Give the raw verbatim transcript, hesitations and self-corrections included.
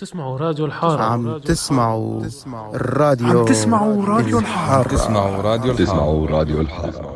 تسمعوا راديو الحارة. عم تسمعوا الراديو عم تسمعوا راديو الحارة. تسمعوا راديو الحارة. تسمعوا راديو الحارة.